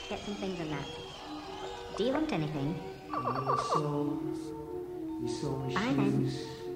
Get some things in that. Do you want anything? You saw my Bye then. shoes.